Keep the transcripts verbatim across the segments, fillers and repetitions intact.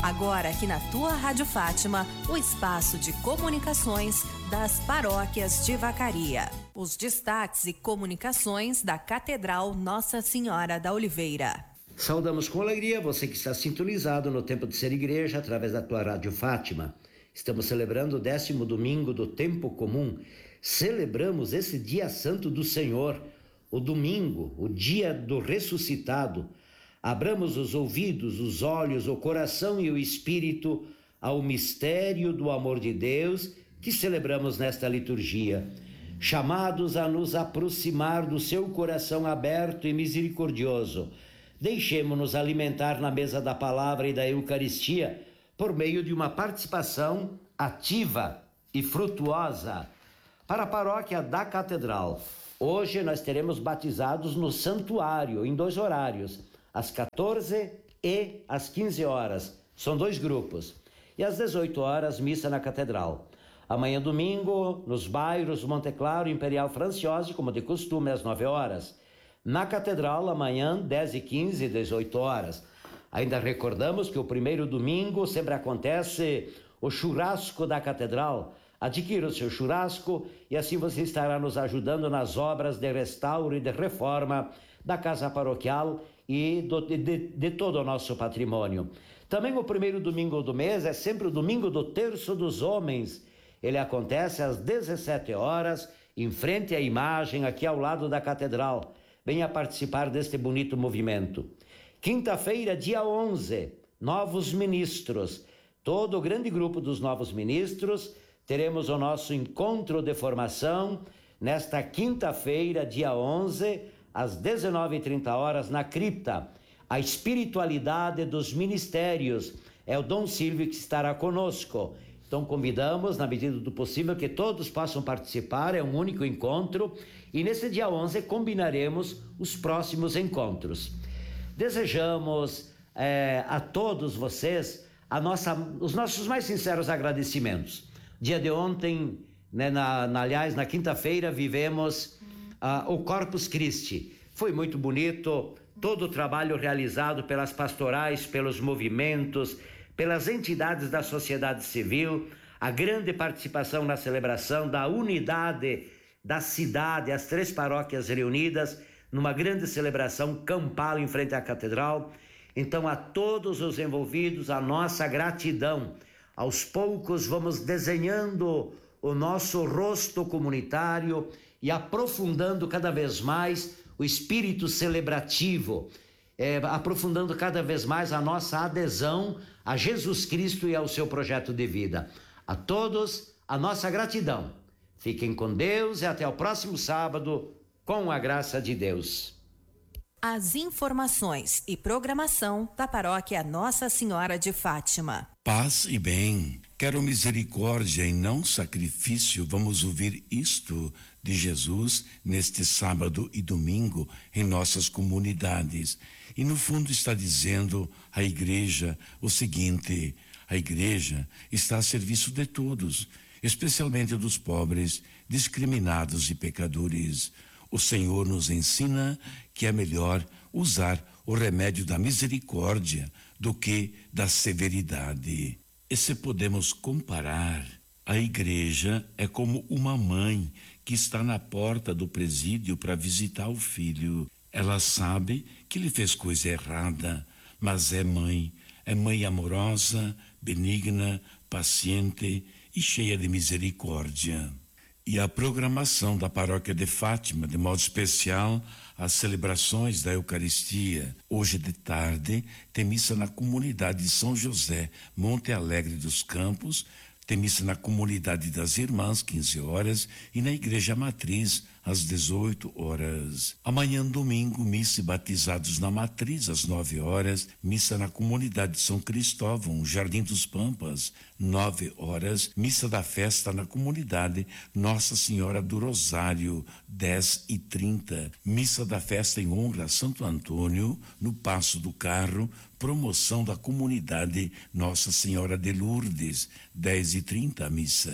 Agora aqui na tua Rádio Fátima, o espaço de comunicações das paróquias de Vacaria. Os destaques e comunicações da Catedral Nossa Senhora da Oliveira. Saudamos com alegria você que está sintonizado no Tempo de Ser Igreja através da tua Rádio Fátima. Estamos celebrando o décimo domingo do Tempo Comum. Celebramos esse dia santo do Senhor, o domingo, o dia do ressuscitado. Abramos os ouvidos, os olhos, o coração e o espírito ao mistério do amor de Deus que celebramos nesta liturgia. Chamados a nos aproximar do seu coração aberto e misericordioso, deixemo-nos alimentar na mesa da palavra e da Eucaristia por meio de uma participação ativa e frutuosa. Para a paróquia da Catedral, hoje nós teremos batizados no santuário em dois horários, às quatorze e às quinze horas, são dois grupos, e às dezoito horas missa na Catedral. Amanhã domingo, nos bairros Monte Claro e Imperial Franciose, como de costume, às nove horas. Na Catedral, amanhã, dez e quinze e dezoito horas. Ainda recordamos que o primeiro domingo sempre acontece o churrasco da Catedral. Adquira o seu churrasco e assim você estará nos ajudando nas obras de restauro e de reforma da casa paroquial e do, de, de todo o nosso patrimônio. Também o primeiro domingo do mês é sempre o domingo do Terço dos Homens. Ele acontece às dezessete horas, em frente à imagem, aqui ao lado da Catedral. Venha participar deste bonito movimento. Quinta-feira, dia onze, novos ministros. Todo o grande grupo dos novos ministros, teremos o nosso encontro de formação nesta quinta-feira, dia onze, às dezenove e trinta horas, na cripta. A espiritualidade dos ministérios é o Dom Silvio que estará conosco. Então convidamos, na medida do possível, que todos possam participar, é um único encontro, e nesse dia onze combinaremos os próximos encontros. Desejamos eh, a todos vocês a nossa, os nossos mais sinceros agradecimentos. Dia de ontem, né, na, na, aliás, na quinta-feira, vivemos uh, o Corpus Christi. Foi muito bonito, todo o trabalho realizado pelas pastorais, pelos movimentos, pelas entidades da sociedade civil, a grande participação na celebração da unidade da cidade, as três paróquias reunidas, numa grande celebração campal em frente à Catedral. Então, a todos os envolvidos, a nossa gratidão. Aos poucos vamos desenhando o nosso rosto comunitário e aprofundando cada vez mais o espírito celebrativo, é, aprofundando cada vez mais a nossa adesão a Jesus Cristo e ao seu projeto de vida. A todos, a nossa gratidão. Fiquem com Deus e até o próximo sábado, com a graça de Deus. As informações e programação da Paróquia Nossa Senhora de Fátima. Paz e bem. Quero misericórdia e não sacrifício. Vamos ouvir isto de Jesus neste sábado e domingo em nossas comunidades. E no fundo está dizendo à igreja o seguinte: a igreja está a serviço de todos, especialmente dos pobres, discriminados e pecadores. O Senhor nos ensina que é melhor usar o remédio da misericórdia do que da severidade. E se podemos comparar, a igreja é como uma mãe que está na porta do presídio para visitar o filho. Ela sabe que ele fez coisa errada, mas é mãe, é mãe amorosa, benigna, paciente e cheia de misericórdia. E a programação da Paróquia de Fátima, de modo especial, as celebrações da Eucaristia. Hoje de tarde tem missa na comunidade de São José, Monte Alegre dos Campos, tem missa na comunidade das Irmãs, quinze horas, e na Igreja Matriz, às dezoito horas. Amanhã, domingo, missa e batizados na Matriz, às nove horas, missa na comunidade de São Cristóvão, Jardim dos Pampas, nove horas, missa da festa na comunidade Nossa Senhora do Rosário, dez e trinta, missa da festa em honra a Santo Antônio, no Passo do Carro, promoção da comunidade Nossa Senhora de Lourdes, dez e trinta a missa.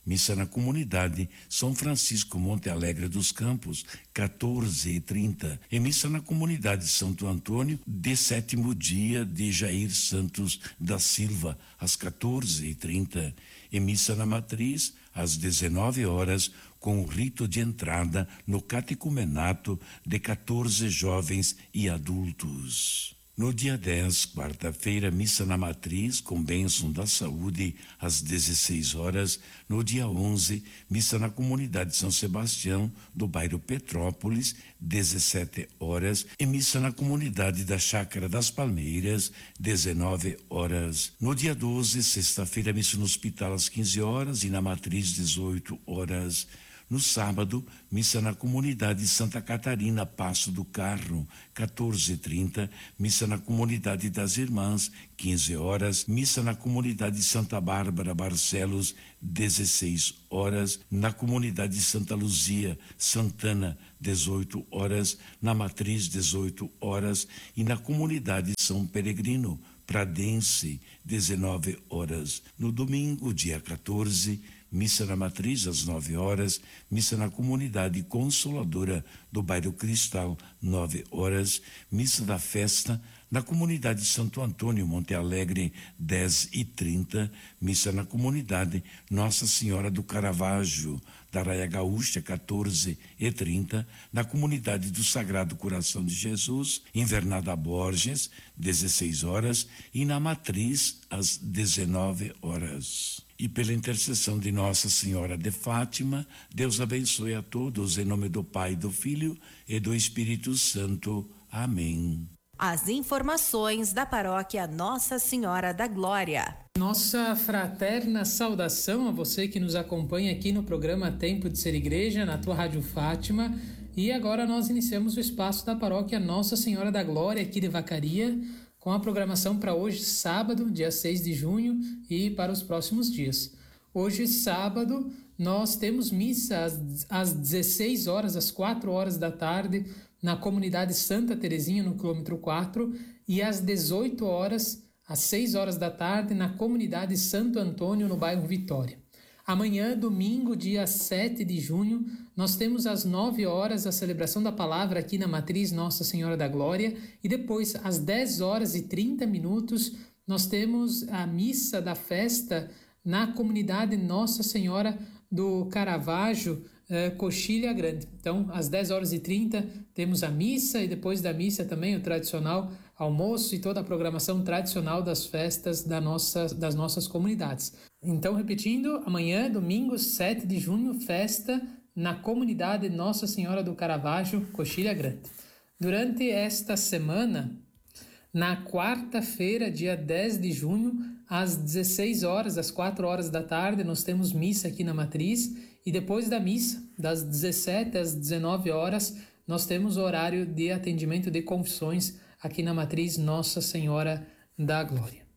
Missa na comunidade São Francisco Monte Alegre dos Campos, quatorze e trinta. E missa na comunidade Santo Antônio, de sétimo dia de Jair Santos da Silva, às quatorze e trinta. E missa na matriz, às dezenove horas, com o rito de entrada no catecumenato de quatorze jovens e adultos. No dia dez, quarta-feira, missa na matriz com bênção da saúde às dezesseis horas. No dia onze, missa na comunidade São Sebastião do bairro Petrópolis, dezessete horas, e missa na comunidade da Chácara das Palmeiras, dezenove horas. No dia doze, sexta-feira, missa no hospital às quinze horas e na matriz dezoito horas. No sábado, missa na comunidade Santa Catarina, Passo do Carro, quatorze e trinta, missa na comunidade das Irmãs, quinze horas, missa na comunidade Santa Bárbara, Barcelos, dezesseis horas, na comunidade Santa Luzia, Santana, dezoito horas, na matriz, dezoito horas, e na comunidade São Peregrino, Pradense, dezenove horas. No domingo, dia quatorze, missa na matriz às nove horas, missa na comunidade Consoladora do bairro Cristal, nove horas, missa da festa na comunidade Santo Antônio, Monte Alegre, dez e trinta, missa na comunidade Nossa Senhora do Caravaggio, da Raia Gaúcha, quatorze e trinta, na comunidade do Sagrado Coração de Jesus, Invernada Borges, dezesseis horas, e na matriz às dezenove horas. E pela intercessão de Nossa Senhora de Fátima, Deus abençoe a todos, em nome do Pai, do Filho e do Espírito Santo. Amém. As informações da paróquia Nossa Senhora da Glória. Nossa fraterna saudação a você que nos acompanha aqui no programa Tempo de Ser Igreja, na tua Rádio Fátima. E agora nós iniciamos o espaço da paróquia Nossa Senhora da Glória, aqui de Vacaria, com a programação para hoje, sábado, dia seis de junho, e para os próximos dias. Hoje, sábado, nós temos missa às, às dezesseis horas, às quatro horas da tarde, na comunidade Santa Terezinha, no quilômetro quatro, e às dezoito horas, às seis horas da tarde, na comunidade Santo Antônio, no bairro Vitória. Amanhã, domingo, dia sete de junho, nós temos às nove horas a celebração da palavra aqui na Matriz Nossa Senhora da Glória, e depois, às dez horas e trinta minutos, nós temos a missa da festa na comunidade Nossa Senhora do Caravaggio, eh, Coxilha Grande. Então, às dez horas e trinta, temos a missa, e depois da missa também o tradicional almoço e toda a programação tradicional das festas da nossa, das nossas comunidades. Então, repetindo, amanhã, domingo, sete de junho, festa na comunidade Nossa Senhora do Caravaggio, Coxilha Grande. Durante esta semana, na quarta-feira, dia dez de junho, às dezesseis horas, às quatro horas da tarde, nós temos missa aqui na Matriz, e depois da missa, das dezessete às dezenove horas, nós temos o horário de atendimento de confissões aqui na Matriz Nossa Senhora da Glória.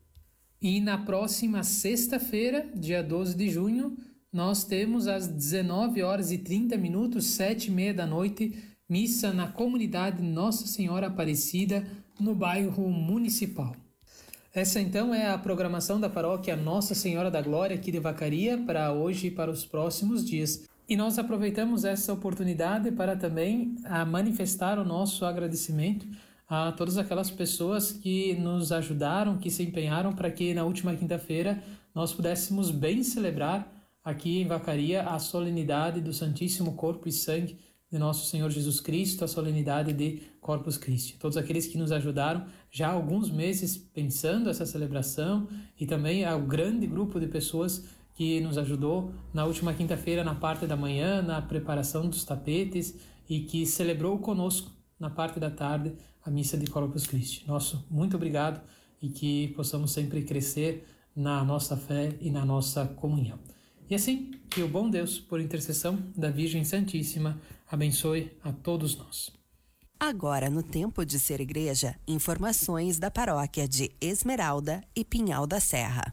E na próxima sexta-feira, dia doze de junho, nós temos às dezenove horas e trinta minutos, sete e meia da noite, missa na comunidade Nossa Senhora Aparecida, no bairro Municipal. Essa então é a programação da paróquia Nossa Senhora da Glória aqui de Vacaria para hoje e para os próximos dias. E nós aproveitamos essa oportunidade para também a manifestar o nosso agradecimento a todas aquelas pessoas que nos ajudaram, que se empenharam para que na última quinta-feira nós pudéssemos bem celebrar aqui em Vacaria a solenidade do Santíssimo Corpo e Sangue de Nosso Senhor Jesus Cristo, a solenidade de Corpus Christi. Todos aqueles que nos ajudaram já há alguns meses pensando essa celebração, e também ao grande grupo de pessoas que nos ajudou na última quinta-feira na parte da manhã, na preparação dos tapetes, e que celebrou conosco na parte da tarde a missa de Corpus Christi. Nosso muito obrigado, e que possamos sempre crescer na nossa fé e na nossa comunhão. E assim, que o bom Deus, por intercessão da Virgem Santíssima, abençoe a todos nós. Agora, no Tempo de Ser Igreja, informações da paróquia de Esmeralda e Pinhal da Serra.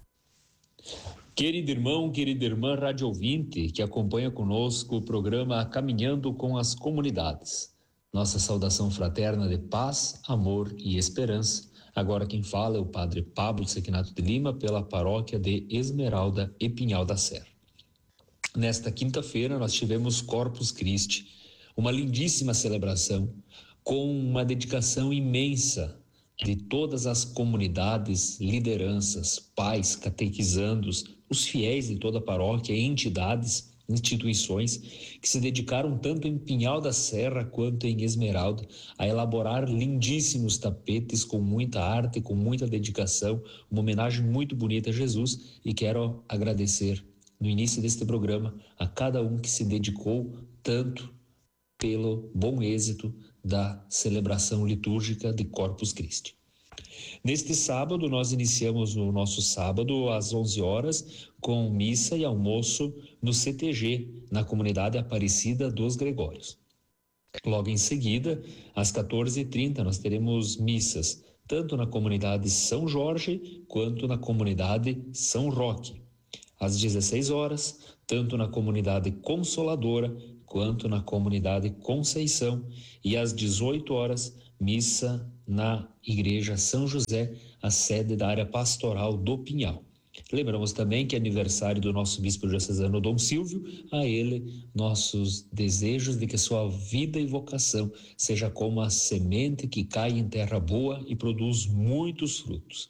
Querido irmão, querida irmã rádio ouvinte, que acompanha conosco o programa Caminhando com as Comunidades. Nossa saudação fraterna de paz, amor e esperança. Agora quem fala é o Padre Pablo Sequinato de Lima, pela paróquia de Esmeralda e Pinhal da Serra. Nesta quinta-feira nós tivemos Corpus Christi, uma lindíssima celebração com uma dedicação imensa de todas as comunidades, lideranças, pais, catequizandos, os fiéis de toda a paróquia, entidades, instituições que se dedicaram tanto em Pinhal da Serra quanto em Esmeralda a elaborar lindíssimos tapetes com muita arte, com muita dedicação, uma homenagem muito bonita a Jesus, e quero agradecer no início deste programa a cada um que se dedicou tanto pelo bom êxito da celebração litúrgica de Corpus Christi. Neste sábado, nós iniciamos o nosso sábado às onze horas com missa e almoço no C T G, na comunidade Aparecida dos Gregórios. Logo em seguida, às quatorze e trinta, nós teremos missas, tanto na comunidade São Jorge quanto na comunidade São Roque. Às dezesseis horas, tanto na comunidade Consoladora quanto na comunidade Conceição, e às dezoito horas, missa na Igreja São José, a sede da área pastoral do Pinhal. Lembramos também que é aniversário do nosso bispo diocesano Dom Silvio, a ele nossos desejos de que sua vida e vocação seja como a semente que cai em terra boa e produz muitos frutos.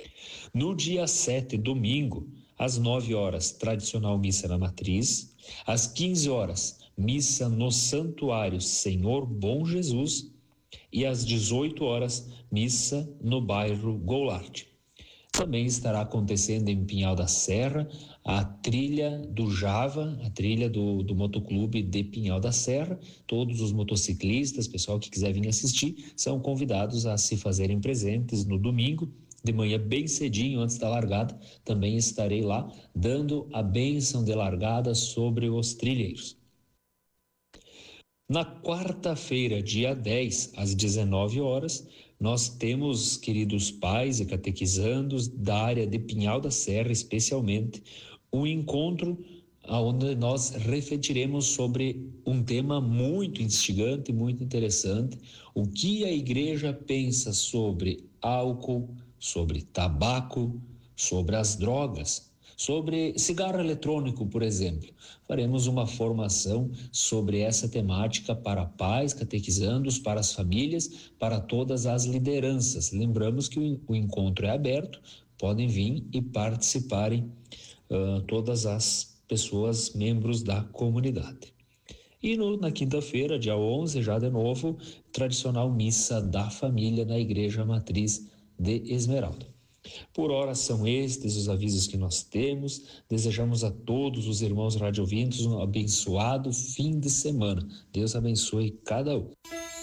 No dia sete, domingo, às nove horas, tradicional missa na matriz, às quinze horas, missa no Santuário Senhor Bom Jesus, e às dezoito horas, missa no bairro Goulart. Também estará acontecendo em Pinhal da Serra a trilha do Java, a trilha do, do motoclube de Pinhal da Serra. Todos os motociclistas, pessoal que quiser vir assistir, são convidados a se fazerem presentes no domingo, de manhã bem cedinho, antes da largada. Também estarei lá dando a bênção de largada sobre os trilheiros. Na quarta-feira, dia dez, às dezenove horas, nós temos, queridos pais e catequizandos da área de Pinhal da Serra, especialmente, um encontro onde nós refletiremos sobre um tema muito instigante, muito interessante: o que a igreja pensa sobre álcool, sobre tabaco, sobre as drogas, sobre cigarro eletrônico, por exemplo. Faremos uma formação sobre essa temática para pais, catequizandos, para as famílias, para todas as lideranças. Lembramos que o encontro é aberto, podem vir e participarem uh, todas as pessoas, membros da comunidade. E no, na quinta-feira, dia onze, já de novo, tradicional missa da família na Igreja Matriz de Esmeralda. Por hora são estes os avisos que nós temos. Desejamos a todos os irmãos radiovintes um abençoado fim de semana. Deus abençoe cada um.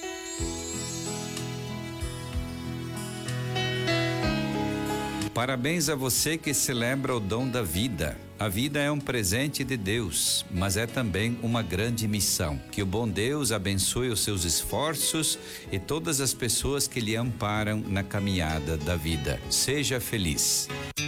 Parabéns a você que celebra o dom da vida. A vida é um presente de Deus, mas é também uma grande missão. Que o bom Deus abençoe os seus esforços e todas as pessoas que lhe amparam na caminhada da vida. Seja feliz.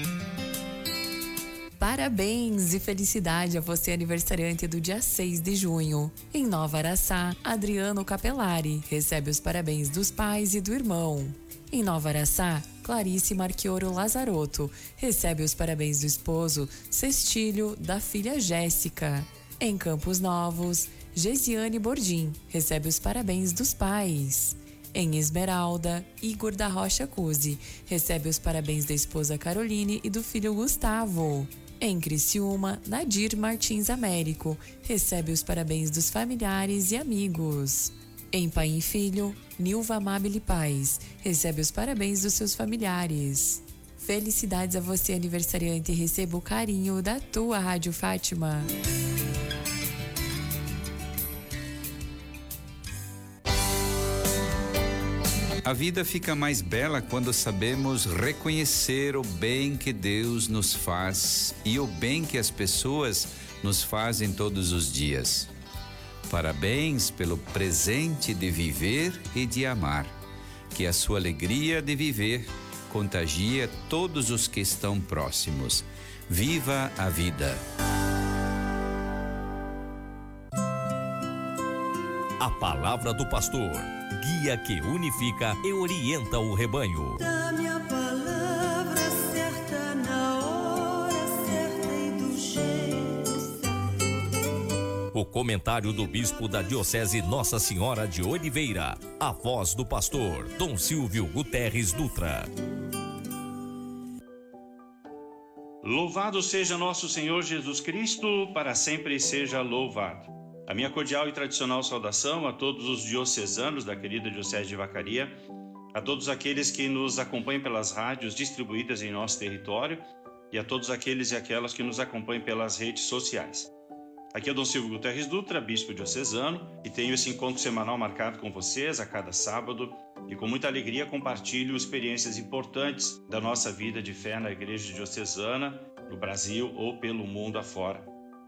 Parabéns e felicidade a você, aniversariante do dia seis de junho. Em Nova Araçá, Adriano Capelari recebe os parabéns dos pais e do irmão. Em Nova Araçá, Clarice Marchioro Lazarotto recebe os parabéns do esposo Cestílio, da filha Jéssica. Em Campos Novos, Gesiane Bordim recebe os parabéns dos pais. Em Esmeralda, Igor da Rocha Cusi recebe os parabéns da esposa Caroline e do filho Gustavo. Em Criciúma, Nadir Martins Américo recebe os parabéns dos familiares e amigos. Em Pai e Filho, Nilva Amabile Paz recebe os parabéns dos seus familiares. Felicidades a você, aniversariante, e receba o carinho da tua Rádio Fátima. A vida fica mais bela quando sabemos reconhecer o bem que Deus nos faz e o bem que as pessoas nos fazem todos os dias. Parabéns pelo presente de viver e de amar. Que a sua alegria de viver contagie todos os que estão próximos. Viva a vida! A palavra do pastor, guia que unifica e orienta o rebanho. Dá-me a palavra certa na hora certa e do jeito certo. o comentário do bispo da Diocese Nossa Senhora de Oliveira, a voz do pastor Dom Silvio Guterres Dutra. Louvado seja nosso Senhor Jesus Cristo, para sempre seja louvado. A minha cordial e tradicional saudação a todos os diocesanos da querida Diocese de Vacaria, a todos aqueles que nos acompanham pelas rádios distribuídas em nosso território e a todos aqueles e aquelas que nos acompanham pelas redes sociais. Aqui é Dom Silvio Guterres Dutra, bispo diocesano, e tenho esse encontro semanal marcado com vocês a cada sábado e com muita alegria compartilho experiências importantes da nossa vida de fé na Igreja Diocesana, no Brasil ou pelo mundo afora.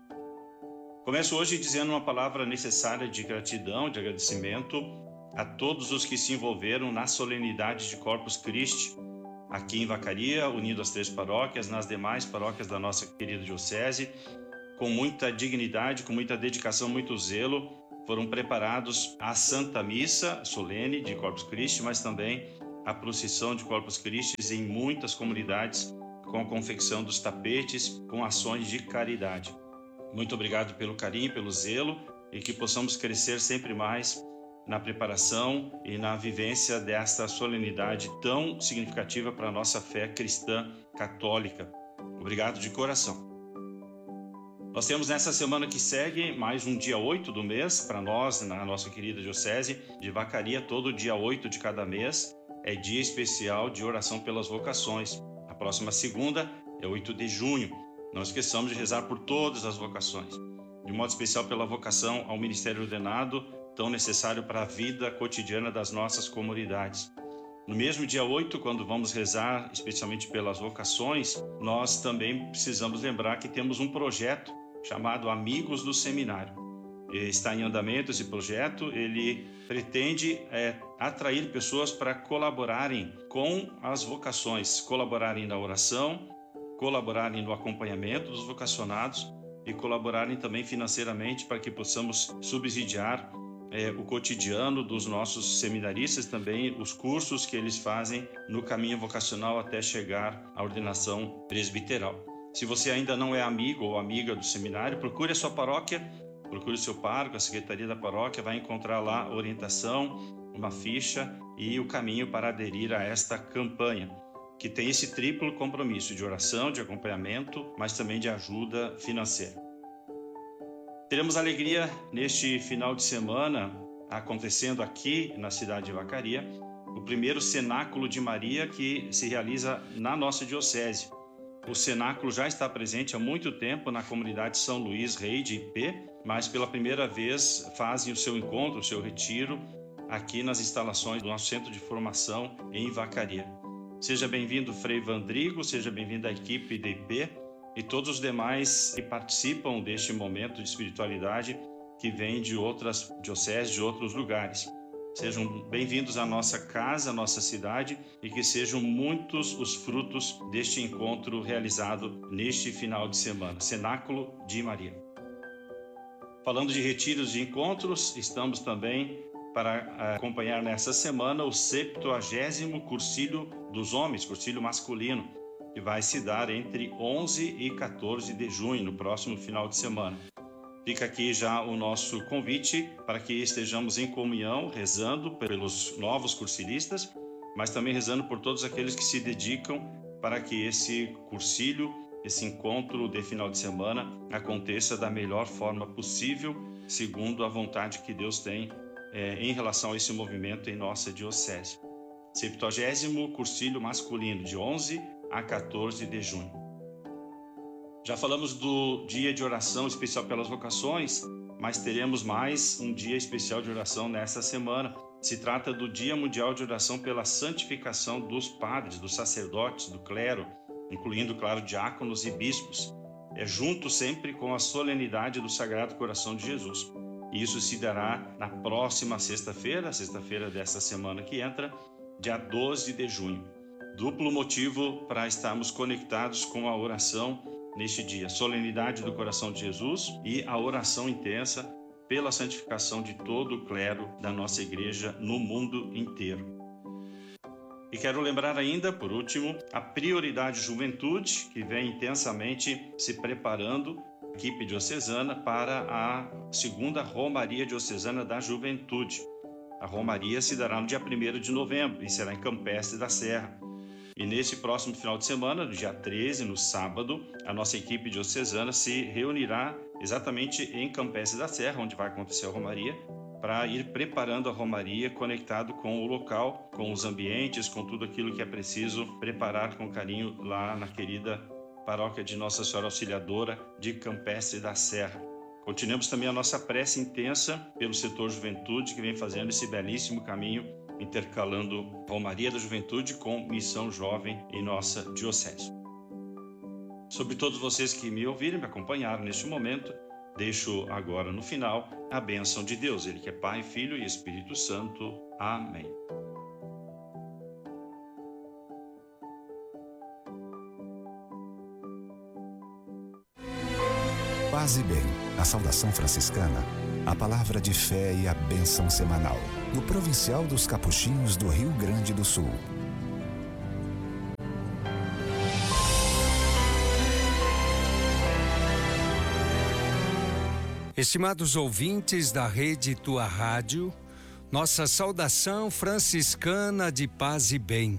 Começo hoje dizendo uma palavra necessária de gratidão, de agradecimento a todos os que se envolveram na solenidade de Corpus Christi, aqui em Vacaria, unindo as três paróquias, nas demais paróquias da nossa querida Diocese, com muita dignidade, com muita dedicação, muito zelo, foram preparados a Santa Missa solene de Corpus Christi, mas também a procissão de Corpus Christi em muitas comunidades, com a confecção dos tapetes, com ações de caridade. Muito obrigado pelo carinho, pelo zelo, e que possamos crescer sempre mais na preparação e na vivência desta solenidade tão significativa para a nossa fé cristã católica. Obrigado de coração. Nós temos nessa semana que segue mais um dia oito do mês para nós, na nossa querida Diocese de Vacaria. Todo dia oito de cada mês é dia especial de oração pelas vocações. A próxima segunda é oito de junho. Não esqueçamos de rezar por todas as vocações, de modo especial pela vocação ao ministério ordenado, tão necessário para a vida cotidiana das nossas comunidades. No mesmo dia oito, quando vamos rezar especialmente pelas vocações, nós também precisamos lembrar que temos um projeto chamado Amigos do Seminário. Está em andamento esse projeto, ele pretende é, atrair pessoas para colaborarem com as vocações, colaborarem na oração, colaborarem no acompanhamento dos vocacionados e colaborarem também financeiramente para que possamos subsidiar é, o cotidiano dos nossos seminaristas, também os cursos que eles fazem no caminho vocacional até chegar à ordenação presbiteral. Se você ainda não é amigo ou amiga do seminário, procure a sua paróquia, procure o seu pároco, a secretaria da paróquia, vai encontrar lá a orientação, uma ficha e o caminho para aderir a esta campanha, que tem esse triplo compromisso de oração, de acompanhamento, mas também de ajuda financeira. Teremos alegria neste final de semana, acontecendo aqui na cidade de Vacaria, o primeiro Cenáculo de Maria que se realiza na nossa diocese. O cenáculo já está presente há muito tempo na comunidade São Luís Rei de Ipê, mas pela primeira vez fazem o seu encontro, o seu retiro, aqui nas instalações do nosso centro de formação em Vacaria. Seja bem-vindo, Frei Vandrigo, seja bem-vindo a equipe de Ipê e todos os demais que participam deste momento de espiritualidade que vem de outras dioceses, de outros lugares. Sejam bem-vindos à nossa casa, à nossa cidade, e que sejam muitos os frutos deste encontro realizado neste final de semana, Cenáculo de Maria. Falando de retiros e encontros, estamos também para acompanhar nessa semana o septuagésimo Cursilho dos Homens, Cursilho masculino, que vai se dar entre onze e quatorze de junho, no próximo final de semana. Fica aqui já o nosso convite para que estejamos em comunhão, rezando pelos novos cursilistas, mas também rezando por todos aqueles que se dedicam para que esse cursilho, esse encontro de final de semana, aconteça da melhor forma possível, segundo a vontade que Deus tem é, em relação a esse movimento em nossa diocese. septuagésimo Cursilho masculino, de onze a quatorze de junho. Já falamos do dia de oração especial pelas vocações, mas teremos mais um dia especial de oração nessa semana. Se trata do Dia Mundial de Oração pela santificação dos padres, dos sacerdotes, do clero, incluindo, claro, diáconos e bispos. É junto sempre com a solenidade do Sagrado Coração de Jesus. E isso se dará na próxima sexta-feira, sexta-feira dessa semana que entra, dia doze de junho. Duplo motivo para estarmos conectados com a oração neste dia, solenidade do coração de Jesus e a oração intensa pela santificação de todo o clero da nossa igreja no mundo inteiro. E quero lembrar ainda, por último, a prioridade juventude, que vem intensamente se preparando equipe diocesana para a segunda Romaria Diocesana da Juventude. A Romaria se dará no dia primeiro de novembro e será em Campestre da Serra. E nesse próximo final de semana, no dia treze, no sábado, a nossa equipe diocesana se reunirá exatamente em Campestre da Serra, onde vai acontecer a Romaria, para ir preparando a Romaria conectado com o local, com os ambientes, com tudo aquilo que é preciso preparar com carinho lá na querida paróquia de Nossa Senhora Auxiliadora de Campestre da Serra. Continuemos também a nossa prece intensa pelo setor Juventude, que vem fazendo esse belíssimo caminho, intercalando Romaria da Juventude com Missão Jovem em nossa diocese. Sobre todos vocês que me ouviram, me acompanharam neste momento, deixo agora no final a bênção de Deus, Ele que é Pai, Filho e Espírito Santo. Amém. Paz e bem, a saudação franciscana, a palavra de fé e a bênção semanal, no Provincial dos Capuchinhos do Rio Grande do Sul. Estimados ouvintes da Rede Tua Rádio, nossa saudação franciscana de paz e bem.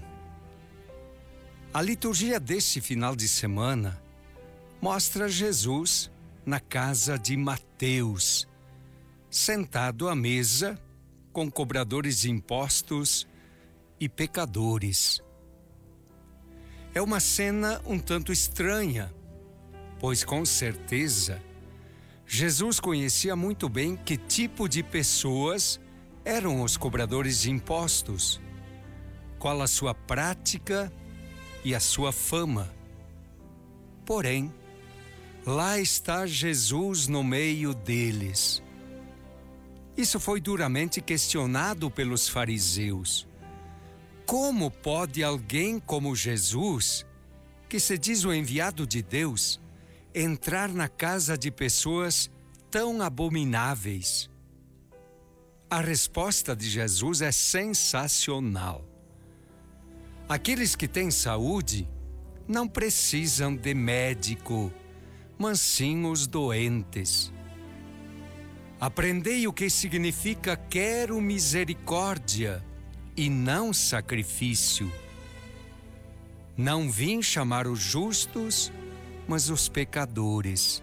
A liturgia deste final de semana mostra Jesus na casa de Mateus, sentado à mesa com cobradores de impostos e pecadores. É uma cena um tanto estranha, pois com certeza Jesus conhecia muito bem que tipo de pessoas eram os cobradores de impostos, qual a sua prática e a sua fama. Porém, lá está Jesus no meio deles. Isso foi duramente questionado pelos fariseus. Como pode alguém como Jesus, que se diz o enviado de Deus, entrar na casa de pessoas tão abomináveis? A resposta de Jesus é sensacional. Aqueles que têm saúde não precisam de médico, mas sim os doentes. Aprendei o que significa quero misericórdia e não sacrifício. Não vim chamar os justos, mas os pecadores.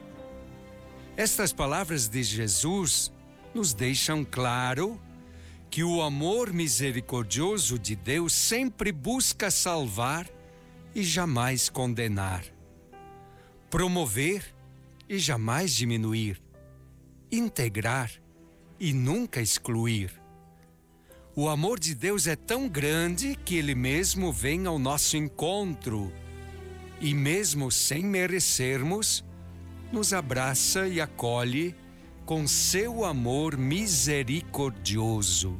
Estas palavras de Jesus nos deixam claro que o amor misericordioso de Deus sempre busca salvar e jamais condenar, promover e jamais diminuir, integrar e nunca excluir. O amor de Deus é tão grande que Ele mesmo vem ao nosso encontro e, mesmo sem merecermos, nos abraça e acolhe com seu amor misericordioso.